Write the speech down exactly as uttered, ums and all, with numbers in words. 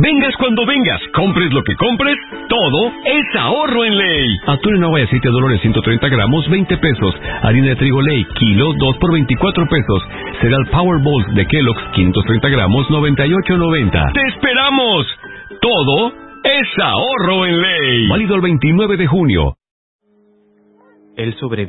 Vengas cuando vengas, compres lo que compres, todo es ahorro en Ley. Atún en agua y aceite de Dolores ciento treinta gramos, veinte pesos. Harina de trigo Ley, kilo, dos por veinticuatro pesos. Cereal Powerball de Kellogg's, quinientos treinta gramos, noventa y ocho noventa. ¡Te esperamos! Todo es ahorro en Ley. Válido el veintinueve de junio. Él sobrevive.